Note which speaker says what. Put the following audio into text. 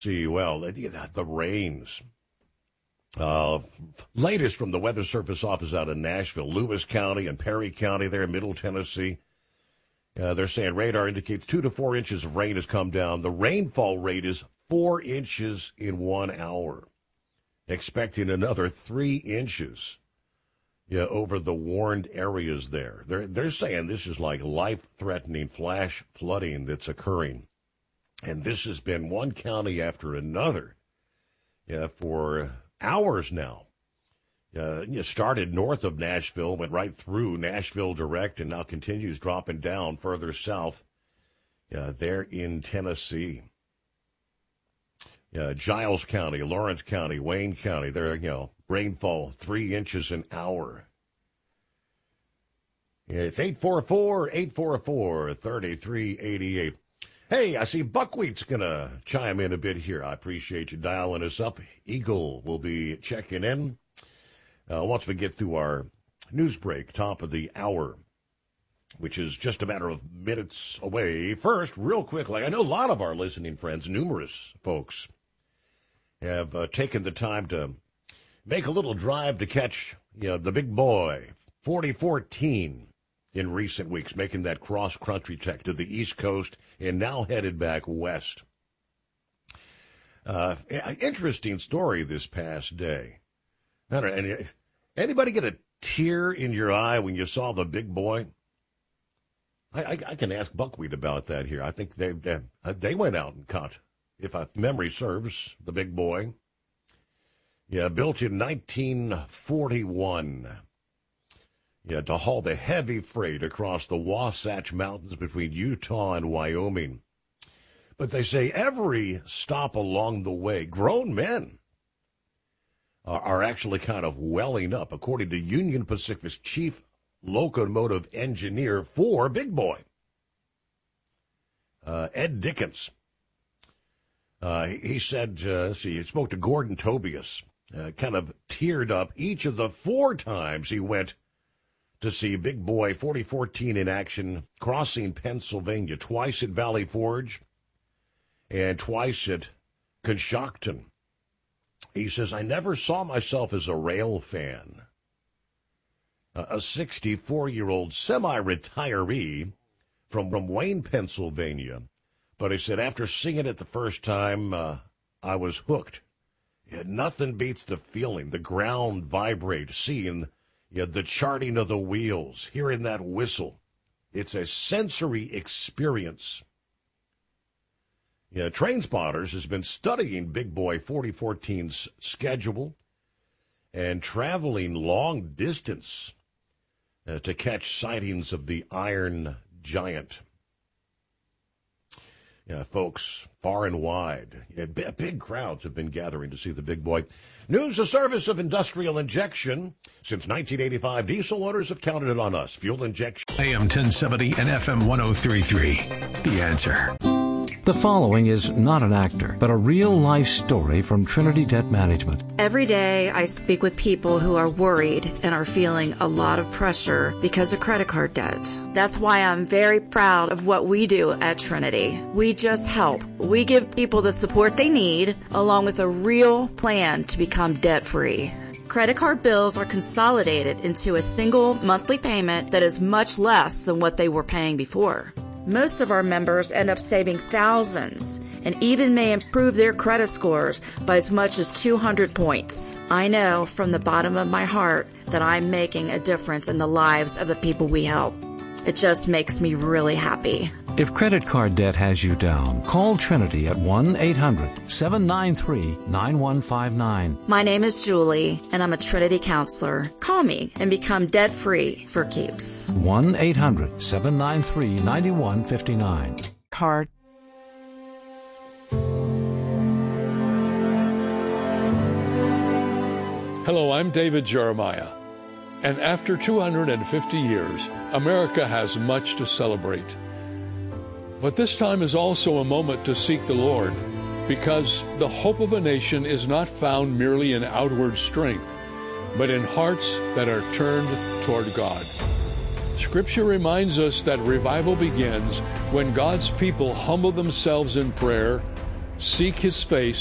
Speaker 1: See, well, the rains. Latest from the Weather Service office out in Nashville, Lewis County and Perry County there in Middle Tennessee. They're saying radar indicates 2 to 4 inches of rain has come down. The rainfall rate is 4 inches in 1 hour. Expecting another 3 inches over the warned areas there. They're saying this is like life-threatening flash flooding that's occurring. And this has been one county after another for hours now. It started north of Nashville, went right through Nashville direct, and now continues dropping down further south there in Tennessee. Giles County, Lawrence County, Wayne County, there, rainfall 3 inches an hour. It's 844-3388. Hey, I see Buckwheat's going to chime in a bit here. I appreciate you dialing us up. Eagle will be checking in once we get through our news break, top of the hour, which is just a matter of minutes away. First, real quickly, I know a lot of our listening friends, numerous folks, have taken the time to make a little drive to catch the big boy, 4014. In recent weeks, making that cross-country trek to the East Coast and now headed back west. Interesting story this past day. I don't know, anybody get a tear in your eye when you saw the big boy? I can ask Buckwheat about that here. I think they went out and caught, if memory serves, the big boy. Yeah, built in 1941. To haul the heavy freight across the Wasatch Mountains between Utah and Wyoming. But they say every stop along the way, grown men are actually kind of welling up, according to Union Pacific's chief locomotive engineer for Big Boy, Ed Dickens. He said, he spoke to Gordon Tobias, kind of teared up each of the 4 times he went to see Big Boy 4014 in action, crossing Pennsylvania, twice at Valley Forge and twice at Conshohocken. He says, I never saw myself as a rail fan. A 64-year-old semi-retiree from Wayne, Pennsylvania. But he said, after seeing it the first time, I was hooked. Nothing beats the feeling, the ground vibrate, seeing the charting of the wheels, hearing that whistle. It's a sensory experience. Train Spotters has been studying Big Boy 4014's schedule and traveling long distance to catch sightings of the Iron Giant. Folks, far and wide, big crowds have been gathering to see the big boy. News, a service of Industrial Injection. Since 1985, diesel owners have counted it on us. Fuel injection.
Speaker 2: AM 1070 and FM 103.3. The Answer.
Speaker 3: The following is not an actor, but a real-life story from Trinity Debt Management.
Speaker 4: Every day I speak with people who are worried and are feeling a lot of pressure because of credit card debt. That's why I'm very proud of what we do at Trinity. We just help. We give people the support they need, along with a real plan to become debt-free. Credit card bills are consolidated into a single monthly payment that is much less than what they were paying before. Most of our members end up saving thousands and even may improve their credit scores by as much as 200 points. I know from the bottom of my heart that I'm making a difference in the lives of the people we help. It just makes me really happy.
Speaker 3: If credit card debt has you down, call Trinity at 1-800-793-9159.
Speaker 4: My name is Julie, and I'm a Trinity counselor. Call me and become debt-free for keeps.
Speaker 3: 1-800-793-9159.
Speaker 4: Card.
Speaker 5: Hello, I'm David Jeremiah. And after 250 years, America has much to celebrate. But this time is also a moment to seek the Lord, because the hope of a nation is not found merely in outward strength, but in hearts that are turned toward God. Scripture reminds us that revival begins when God's people humble themselves in prayer, Seek his face